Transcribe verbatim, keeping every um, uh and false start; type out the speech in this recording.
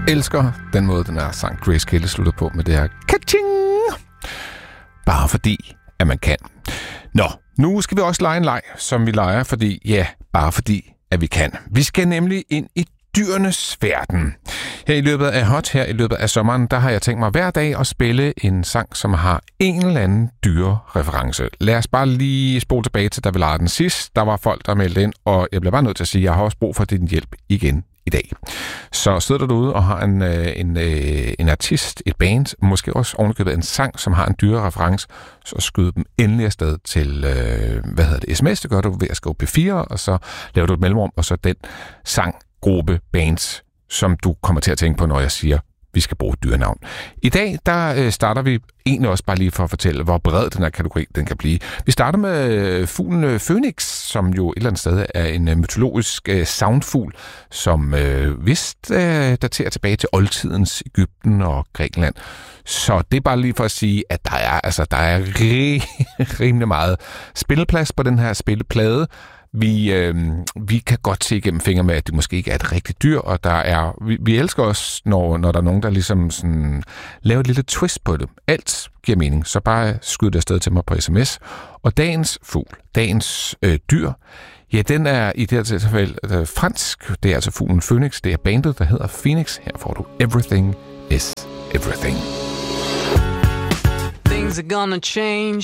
elsker den måde, den her sang Grace Kelly slutter på med det her ka-ching. Bare fordi, at man kan. Nå, nu skal vi også lege en leg, som vi leger, fordi, ja, bare fordi, at vi kan. Vi skal nemlig ind i dyrenes verden. Her i løbet af Hot, her i løbet af sommeren, der har jeg tænkt mig hver dag at spille en sang, som har en eller anden dyrereference. Lad os bare lige spole tilbage til, da vi legede den sidst. Der var folk, der meldte ind, og jeg bliver bare nødt til at sige, at jeg har også brug for din hjælp igen i dag. Så sidder du derude og har en, en, en artist, et band, måske også ovenikøbet en sang, som har en dyrereference, så skyd dem endelig afsted til, øh, hvad hedder det, sms, det gør du ved at skrive P fire, og så laver du et mellemrum, og så den sang, gruppe, bands, som du kommer til at tænke på, når jeg siger, vi skal bruge dyrenavn. I dag, der øh, starter vi egentlig også bare lige for at fortælle, hvor bred den her kategori den kan blive. Vi starter med øh, fuglen øh, Phoenix, som jo et eller andet sted er en øh, mytologisk øh, soundfugl, som øh, vist øh, daterer tilbage til oldtidens Egypten og Grækenland. Så det er bare lige for at sige, at der er, altså, der er rig- rimelig meget spilleplads på den her spilleplade. Vi, øh, vi kan godt se igennem fingre med, at det måske ikke er et rigtigt dyr, og der er, vi, vi elsker også, når, når der er nogen, der ligesom sådan, laver et lille twist på det. Alt giver mening, så bare skyd det afsted til mig på sms. Og dagens fugl, dagens øh, dyr, ja, den er i det her tilfælde øh, fransk. Det er altså fuglen Phoenix. Det er bandet, der hedder Phoenix. Her får du Everything is Everything. Things are gonna change.